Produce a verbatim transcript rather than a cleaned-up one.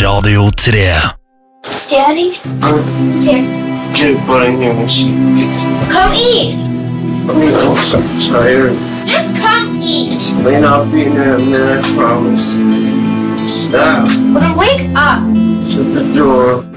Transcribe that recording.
Radio tre. Daddy? Dad. Get her butt in here when she gets... Come eat! I'm so tired. Just come eat! May not be in there a minute, I promise. Stop. Well, then wake up! Shut the door.